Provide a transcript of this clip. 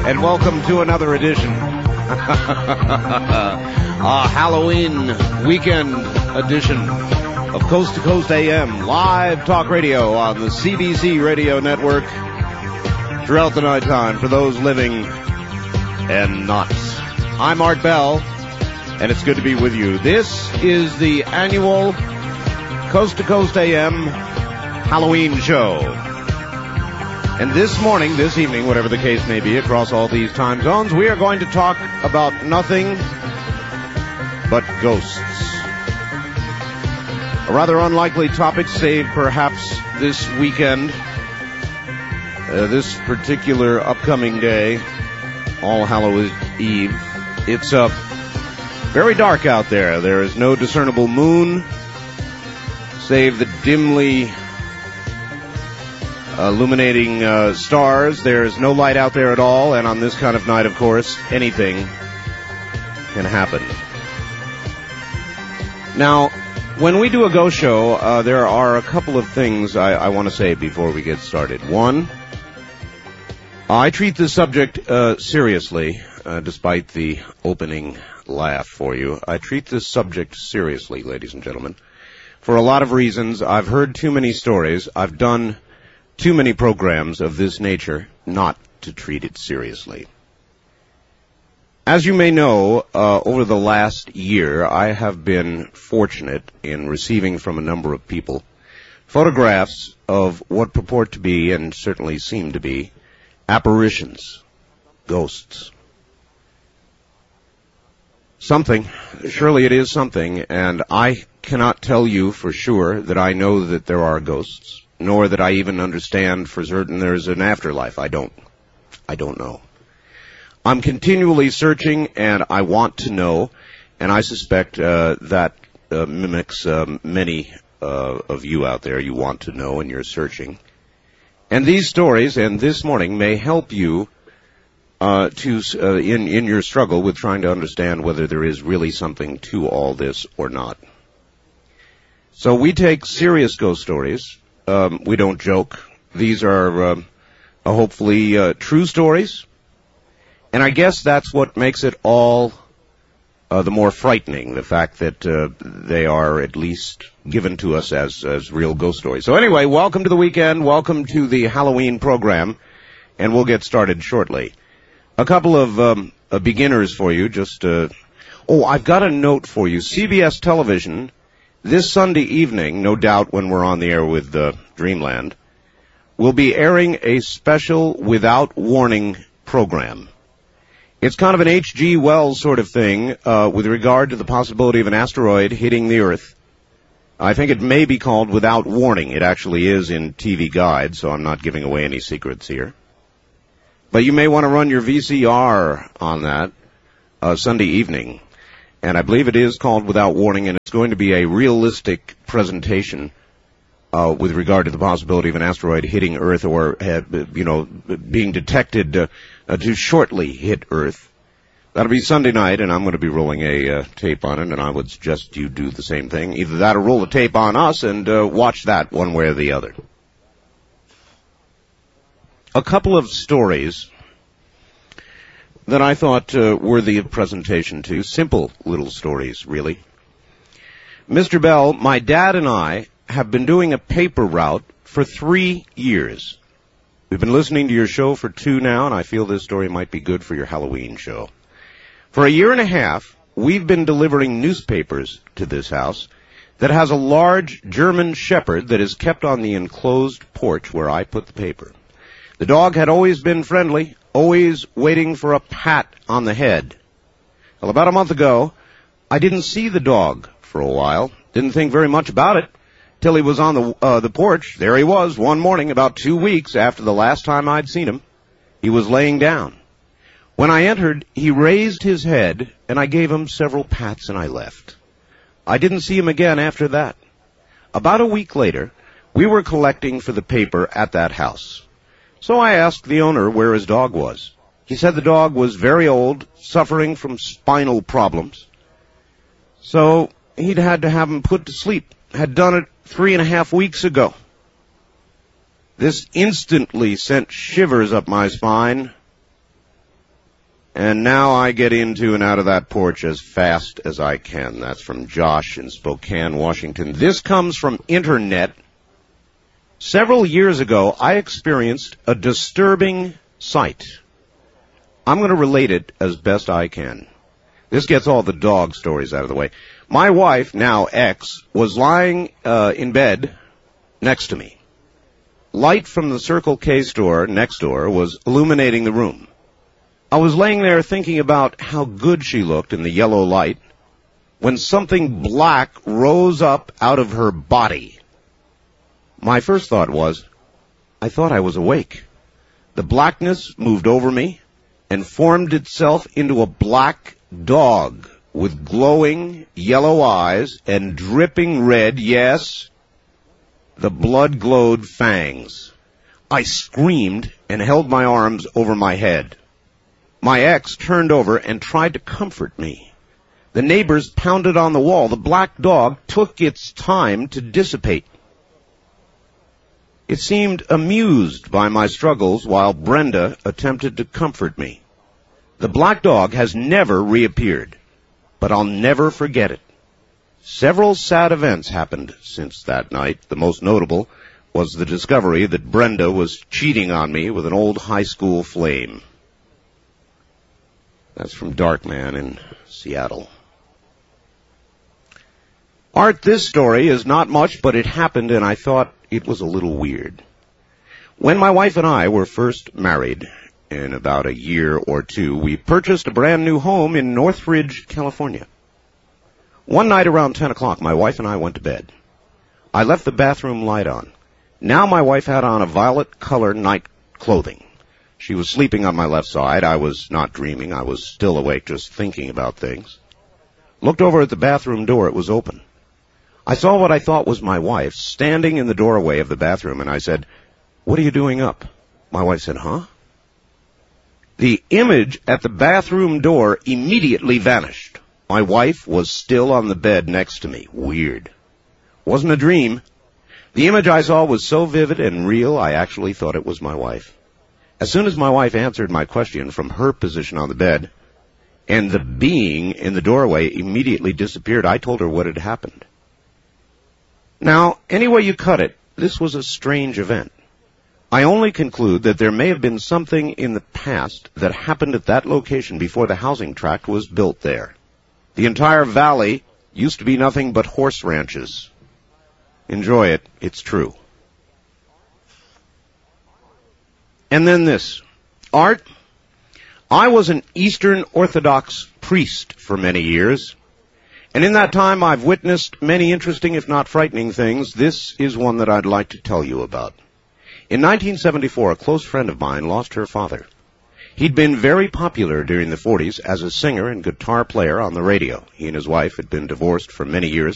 and welcome to another edition, a Halloween weekend edition of Coast to Coast AM, live talk radio on the CBC radio network throughout the nighttime for those living and not. I'm Art Bell, and it's good to be with you. This is the annual Coast to Coast AM Halloween show. And this evening, whatever the case may be, across all these time zones, we are going to talk about nothing but ghosts. A rather unlikely topic, save perhaps this weekend, this particular upcoming day, All Hallows Eve. It's very dark out there. There is no discernible moon, save the dimly illuminating stars. There's no light out there at all, and on this kind of night, of course, anything can happen. Now, when we do a ghost show, there are a couple of things I want to say before we get started. One, I treat this subject seriously, despite the opening laugh for you. I treat this subject seriously, ladies and gentlemen, for a lot of reasons. I've heard too many stories. I've done too many programs of this nature not to treat it seriously. As you may know, over the last year, I have been fortunate in receiving from a number of people photographs of what purport to be, and certainly seem to be, apparitions, ghosts. Something. Surely it is something, and I cannot tell you for sure that I know that there are ghosts, nor that I even understand for certain there's an afterlife. I don't know. I'm continually searching, and I want to know, and I suspect that mimics many of you out there. You want to know, and you're searching. And these stories, and this morning, may help you in your struggle with trying to understand whether there is really something to all this or not. So we take serious ghost stories. We don't joke. These are hopefully true stories. And I guess that's what makes it all the more frightening, the fact that they are at least given to us as real ghost stories. So anyway, welcome to the weekend. Welcome to the Halloween program. And we'll get started shortly. A couple of beginners for you. I've got a note for you. CBS Television, this Sunday evening, no doubt when we're on the air with Dreamland, will be airing a special Without Warning program. It's kind of an H.G. Wells sort of thing with regard to the possibility of an asteroid hitting the Earth. I think it may be called Without Warning. It actually is in TV Guide, so I'm not giving away any secrets here. But you may want to run your VCR on that Sunday evening. And I believe it is called Without Warning, and it's going to be a realistic presentation with regard to the possibility of an asteroid hitting Earth or, being detected to shortly hit Earth. That'll be Sunday night, and I'm going to be rolling a tape on it, and I would suggest you do the same thing. Either that or roll the tape on us and watch that one way or the other. A couple of stories that I thought worthy of presentation to. Simple little stories, really. Mr. Bell, my dad and I have been doing a paper route for 3 years. We've been listening to your show for 2 now, and I feel this story might be good for your Halloween show. For 1.5 years, we've been delivering newspapers to this house that has a large German shepherd that is kept on the enclosed porch where I put the paper. The dog had always been friendly, always waiting for a pat on the head. Well, about a month ago, I didn't see the dog for a while. Didn't think very much about it till he was on the porch. There he was one morning, about 2 weeks after the last time I'd seen him. He was laying down. When I entered, he raised his head, and I gave him several pats, and I left. I didn't see him again after that. About a week later, we were collecting for the paper at that house. So I asked the owner where his dog was. He said the dog was very old, suffering from spinal problems. So he'd had to have him put to sleep. Had done it 3.5 weeks ago. This instantly sent shivers up my spine. And now I get into and out of that porch as fast as I can. That's from Josh in Spokane, Washington. This comes from Internet. Several years ago, I experienced a disturbing sight. I'm going to relate it as best I can. This gets all the dog stories out of the way. My wife, now ex, was lying in bed next to me. Light from the Circle K store next door was illuminating the room. I was laying there thinking about how good she looked in the yellow light when something black rose up out of her body. My first thought was, I thought I was awake. The blackness moved over me and formed itself into a black dog with glowing yellow eyes and dripping red, yes, the blood-glowed fangs. I screamed and held my arms over my head. My ex turned over and tried to comfort me. The neighbors pounded on the wall. The black dog took its time to dissipate. It seemed amused by my struggles while Brenda attempted to comfort me. The black dog has never reappeared, but I'll never forget it. Several sad events happened since that night. The most notable was the discovery that Brenda was cheating on me with an old high school flame. That's from Darkman in Seattle. Art, this story is not much, but it happened and I thought it was a little weird. When my wife and I were first married, in about a year or two, we purchased a brand new home in Northridge, California. One night around 10 o'clock, my wife and I went to bed. I left the bathroom light on. Now my wife had on a violet color night clothing. She was sleeping on my left side. I was not dreaming. I was still awake, just thinking about things. Looked over at the bathroom door. It was open. I saw what I thought was my wife standing in the doorway of the bathroom, and I said, "What are you doing up?" My wife said, "Huh?" The image at the bathroom door immediately vanished. My wife was still on the bed next to me. Weird. Wasn't a dream. The image I saw was so vivid and real, I actually thought it was my wife. As soon as my wife answered my question from her position on the bed, and the being in the doorway immediately disappeared, I told her what had happened. Now, any way you cut it, this was a strange event. I only conclude that there may have been something in the past that happened at that location before the housing tract was built there. The entire valley used to be nothing but horse ranches. Enjoy it. It's true. And then this. Art, I was an Eastern Orthodox priest for many years, and in that time I've witnessed many interesting, if not frightening things. This is one that I'd like to tell you about. In 1974, a close friend of mine lost her father. He'd been very popular during the 40s as a singer and guitar player on the radio. He and his wife had been divorced for many years.